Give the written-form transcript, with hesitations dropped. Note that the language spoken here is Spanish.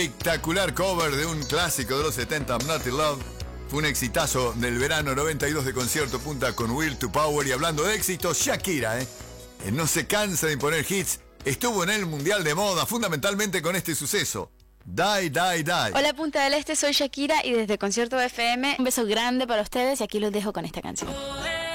Espectacular cover de un clásico de los 70, I'm Not in Love. Fue un exitazo del verano 92 de Concierto Punta con Will to Power. Y hablando de éxitos, Shakira, no se cansa de imponer hits. Estuvo en el Mundial de Moda, fundamentalmente con este suceso. Die, die, die. Hola Punta del Este, soy Shakira y desde Concierto FM un beso grande para ustedes y aquí los dejo con esta canción.